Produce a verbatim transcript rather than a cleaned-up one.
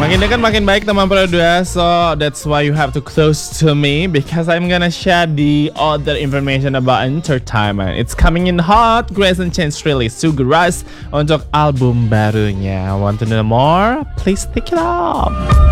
Makin dekat makin baik teman Produa. So that's why you have to close to me because I'm gonna share the other information about entertainment. It's coming in hot. Grayson Chance release Sugar Rush untuk album barunya. Want to know more? Please stick it up.